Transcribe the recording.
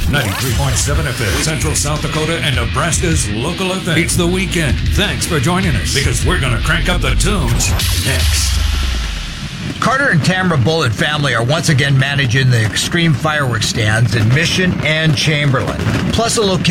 93.7 FM, Central South Dakota and Nebraska's local event. It's the weekend. Thanks for joining us, because we're going to crank up the tunes next. Carter and Tamara Bullitt family are once again managing the Extreme Fireworks stands in Mission and Chamberlain, plus a location